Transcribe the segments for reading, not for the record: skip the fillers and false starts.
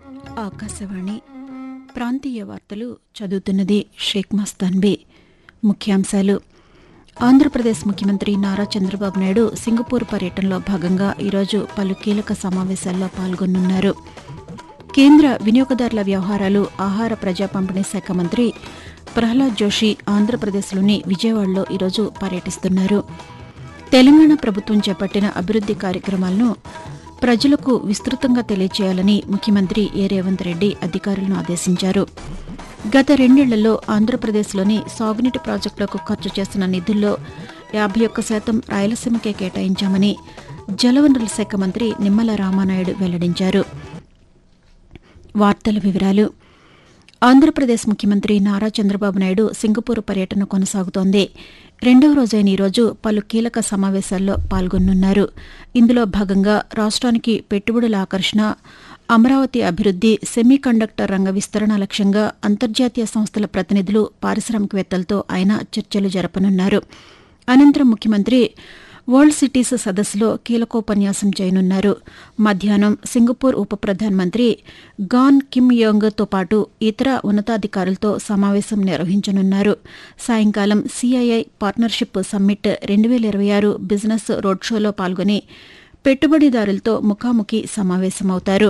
ఆకాశవాణి ప్రాంతీయ వార్తలు చదువుతున్నది షేక్ మస్తాన్బీ. ముఖ్యాంశాలు: ఆంధ్రప్రదేశ్ ముఖ్యమంత్రి నారా చంద్రబాబు నాయుడు సింగపూర్ పర్యటనలో భాగంగా ఈరోజు పలు కీలక సమావేశాల్లో పాల్గొనున్నారు. కేంద్ర వినియోగదారుల వ్యవహారాలు, ఆహార ప్రజా పంపిణీ శాఖ మంత్రి ప్రహ్లాద్ జోషి ఆంధ్రప్రదేశ్లోని విజయవాడలో ఈరోజు పర్యటిస్తున్నారు. తెలంగాణ ప్రభుత్వం చేపట్టిన అభివృద్ది కార్యక్రమాలను ప్రజలకు విస్తృతంగా తెలియజేయాలని ముఖ్యమంత్రి రేవంత్ రెడ్డి అధికారులను ఆదేశించారు. గత 2 ఏళ్లలో ఆంధ్రప్రదేశ్లోని సాగునీటి ప్రాజెక్టులకు ఖర్చు చేసిన నిధుల్లో 51% రాయలసీమకే కేటాయించామని జలవనరుల శాఖ మంత్రి నిమ్మల రామానాయుడు వెల్లడించారు. వార్తల వివరాలు: ఆంధ్రప్రదేశ్ ముఖ్యమంత్రి నారా చంద్రబాబు నాయుడు సింగపూర్ పర్యటన కొనసాగుతోంది. 2వ రోజైన ఈరోజు పలు కీలక సమావేశాల్లో పాల్గొనున్నారు. ఇందులో భాగంగా రాష్ట్రానికి పెట్టుబడుల ఆకర్షణ, అమరావతి అభివృద్ది, సెమీ కండక్టర్ రంగ విస్తరణ లక్ష్యంగా అంతర్జాతీయ సంస్థల ప్రతినిధులు, పారిశ్రామికవేత్తలతో ఆయన చర్చలు జరపనున్నారు. అనంతరం ముఖ్యమంత్రి వరల్డ్ సిటీస్ సదస్సులో కీలకోపన్యాసం చేయనున్నారు. మధ్యాహ్నం సింగపూర్ ఉప ప్రధానమంత్రి గాన్ కిమ్ యోంగ్తో పాటు ఇతర ఉన్నతాధికారులతో సమావేశం నిర్వహించనున్నారు. సాయంకాలం CII partnership summit 2026 business road షోలో పాల్గొని పెట్టుబడిదారులతో ముఖాముఖి సమావేశమవుతారు.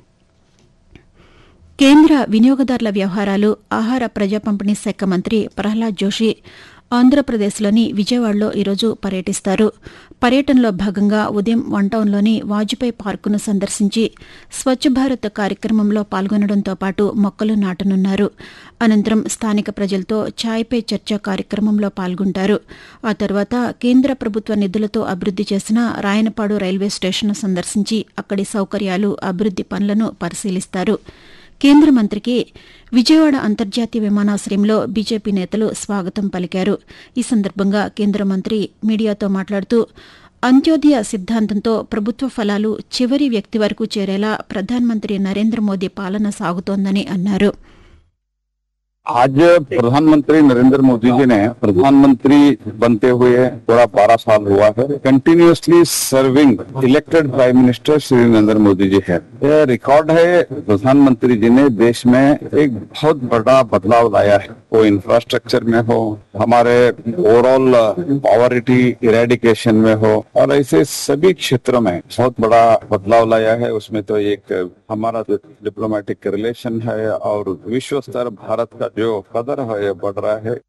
కేంద్ర వినియోగదారుల వ్యవహారాలు, ఆహార ప్రజా పంపిణీ శాఖ మంత్రి ప్రహ్లాద్ జోషి ఆంధ్రప్రదేశ్లోని విజయవాడలో ఈరోజు పర్యటిస్తారు. పర్యటనలో భాగంగా ఉదయం వన్టౌన్లోని వాజ్పేయి పార్కును సందర్శించి స్వచ్ఛ భారత్ కార్యక్రమంలో పాల్గొనడంతో పాటు మొక్కలు నాటనున్నారు. అనంతరం స్థానిక ప్రజలతో ఛాయ్ పే చర్చ కార్యక్రమంలో పాల్గొంటారు. ఆ తర్వాత కేంద్ర ప్రభుత్వ నిధులతో అభివృద్ది చేసిన రాయనపాడు రైల్వే స్టేషన్ను సందర్శించి అక్కడి సౌకర్యాలు, అభివృద్ది పనులను పరిశీలిస్తారు. కేంద్ర మంత్రికి విజయవాడ అంతర్జాతీయ విమానాశ్రయంలో బీజేపీ నేతలు స్వాగతం పలికారు. ఈ సందర్భంగా కేంద్ర మంత్రి మీడియాతో మాట్లాడుతూ అంత్యోదయ సిద్ధాంతంతో ప్రభుత్వ ఫలాలు చివరి వ్యక్తి వరకు చేరేలా ప్రధానమంత్రి నరేంద్ర మోదీ పాలన సాగుతోందని అన్నారు. आज प्रधानमंत्री नरेंद्र मोदी जी ने प्रधानमंत्री बनते हुए पूरा 12 साल हुआ है. Continuously serving elected prime minister Shri Narendra Modi ji है. यह रिकॉर्ड है. प्रधानमंत्री जी ने देश में एक बहुत बड़ा बदलाव लाया है. वो इंफ्रास्ट्रक्चर में हो, हमारे ओवरऑल पॉवर्टी इरेडिकेशन में हो, और ऐसे सभी क्षेत्रों में बहुत बड़ा बदलाव लाया है. उसमें तो एक हमारा डिप्लोमेटिक रिलेशन है और विश्व स्तर भारत का जो कदर है ये बढ़ रहा है.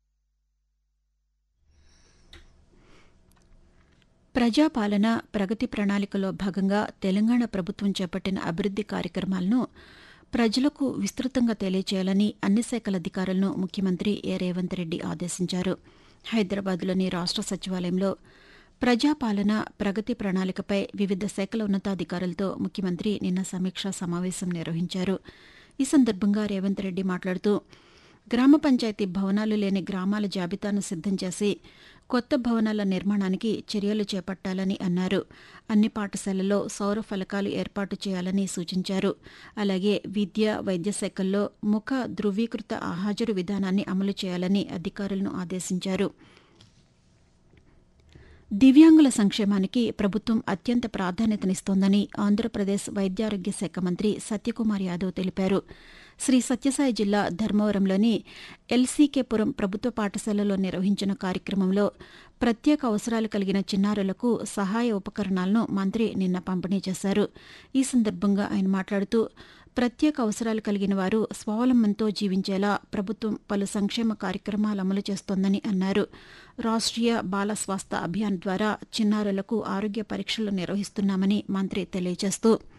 ప్రజాపాలన ప్రగతి ప్రణాళికలో భాగంగా తెలంగాణ ప్రభుత్వం చేపట్టిన అభివృద్ది కార్యక్రమాలను ప్రజలకు విస్తృతంగా తెలియజేయాలని అన్ని శాఖల అధికారులను ముఖ్యమంత్రి రేవంత్ రెడ్డి ఆదేశించారు. హైదరాబాద్లోని రాష్ట్ర సచివాలయంలో ప్రజాపాలన ప్రగతి ప్రణాళికపై వివిధ శాఖల ఉన్నతాధికారులతో ముఖ్యమంత్రి నిన్న సమీక్షా సమావేశం నిర్వహించారు. ఈ సందర్భంగా రేవంత్ రెడ్డి మాట్లాడుతూ గ్రామ పంచాయతీ భవనాలు లేని గ్రామాల జాబితాను సిద్దం చేసి కొత్త భవనాల నిర్మాణానికి చర్యలు చేపట్టాలని అన్నారు. అన్ని పాఠశాలల్లో సౌర ఫలకాలు ఏర్పాటు చేయాలని సూచించారు. అలాగే విద్య, వైద్య శాఖల్లో ముఖ ధృవీకృత హాజరు విధానాన్ని అమలు చేయాలని అధికారులను ఆదేశించారు. దివ్యాంగుల సంక్షేమానికి ప్రభుత్వం అత్యంత ప్రాధాన్యతనిస్తోందని ఆంధ్రప్రదేశ్ వైద్యారోగ్య శాఖ మంత్రి సత్యకుమార్ యాదవ్ తెలిపారు. శ్రీ సత్యసాయి జిల్లా ధర్మవరంలోని ఎల్సీకేపురం ప్రభుత్వ పాఠశాలలో నిర్వహించిన కార్యక్రమంలో ప్రత్యేక అవసరాలు కలిగిన చిన్నారులకు సహాయ ఉపకరణాలను మంత్రి నిన్న పంపిణీ చేశారు. ఈ సందర్భంగా ఆయన మాట్లాడుతూ ప్రత్యేక అవసరాలు కలిగిన వారు స్వావలంబనతో జీవించేలా ప్రభుత్వం పలు సంక్షేమ కార్యక్రమాలు అమలు చేస్తోందని అన్నారు. రాష్ట్రీయ బాల స్వాస్థ్య అభియాన్ ద్వారా చిన్నారులకు ఆరోగ్య పరీక్షలు నిర్వహిస్తున్నామని మంత్రి తెలియజేస్తూ